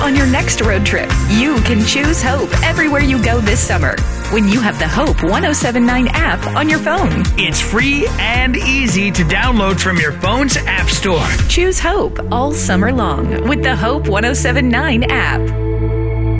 on your next road trip. You can choose Hope everywhere you go this summer when you have the Hope 1079 app on your phone. It's free and easy to download from your phone's app store. Choose Hope all summer long with the Hope 1079 app.